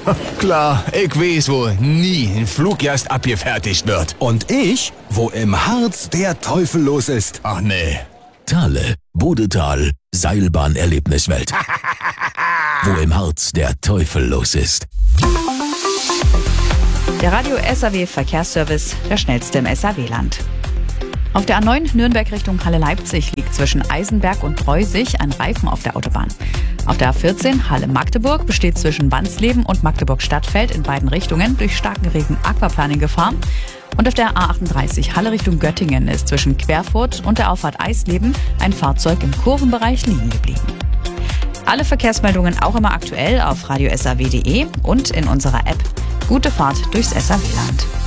Klar, ich weiß, wo nie ein Fluggast abgefertigt wird. Und ich, wo im Harz der Teufel los ist. Ach nee. Thale, Bodetal, Seilbahn-Erlebniswelt. Wo im Harz der Teufel los ist. Der Radio SAW Verkehrsservice, der schnellste im SAW-Land. Auf der A9 Nürnberg Richtung Halle-Leipzig liegt zwischen Eisenberg und Breusig ein Reifen auf der Autobahn. Auf der A14 Halle-Magdeburg besteht zwischen Wansleben und Magdeburg-Stadtfeld in beiden Richtungen durch starken Regen Aquaplaning Gefahr. Und auf der A38 Halle Richtung Göttingen ist zwischen Querfurt und der Auffahrt Eisleben ein Fahrzeug im Kurvenbereich liegen geblieben. Alle Verkehrsmeldungen auch immer aktuell auf radiosaw.de und in unserer App. Gute Fahrt durchs SAW-Land.